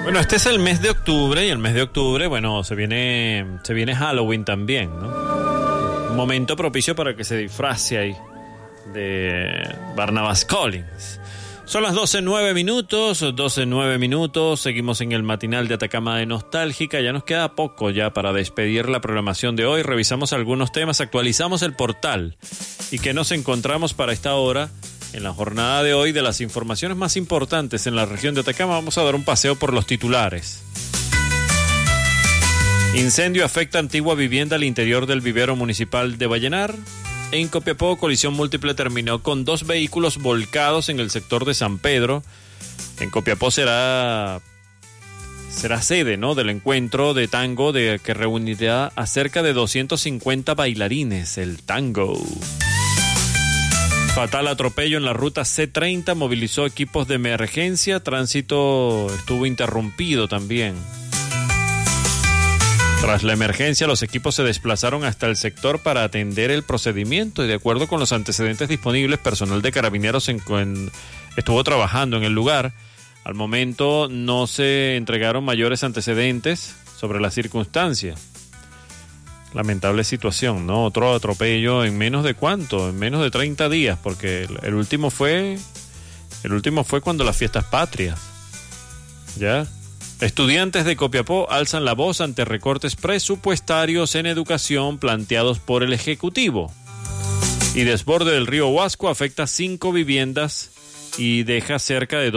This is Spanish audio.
Bueno, este es el mes de octubre y el mes de octubre, bueno, se viene Halloween también, ¿no? Un momento propicio para que se disfrace ahí de Barnabas Collins. Son las 12:09 minutos, seguimos en el matinal de Atacama de Nostálgica, ya nos queda poco ya para despedir la programación de hoy, revisamos algunos temas, actualizamos el portal y que nos encontramos para esta hora. En la jornada de hoy, de las informaciones más importantes en la región de Atacama, vamos a dar un paseo por los titulares. Incendio afecta antigua vivienda al interior del vivero municipal de Vallenar. En Copiapó, colisión múltiple terminó con 2 vehículos volcados en el sector de San Pedro. En Copiapó será sede, ¿no?, del encuentro de tango que reunirá a cerca de 250 bailarines, el tango. Fatal atropello en la ruta C30, movilizó equipos de emergencia, tránsito estuvo interrumpido también. Tras la emergencia, los equipos se desplazaron hasta el sector para atender el procedimiento y de acuerdo con los antecedentes disponibles, personal de Carabineros estuvo trabajando en el lugar. Al momento no se entregaron mayores antecedentes sobre la circunstancia. Lamentable situación, ¿no? Otro atropello en menos de ¿cuánto? En menos de 30 días, porque el último fue cuando las fiestas patrias. ¿Ya? Estudiantes de Copiapó alzan la voz ante recortes presupuestarios en educación planteados por el Ejecutivo. Y desborde del río Huasco afecta 5 viviendas y deja cerca de